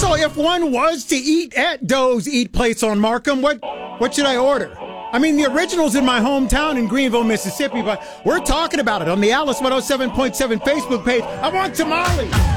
Also, if one was to eat at Doe's Eat Place on Markham, what should I order? I mean, the original's in my hometown in Greenville, Mississippi, but we're talking about it on the Alice 107.7 Facebook page. I want tamales.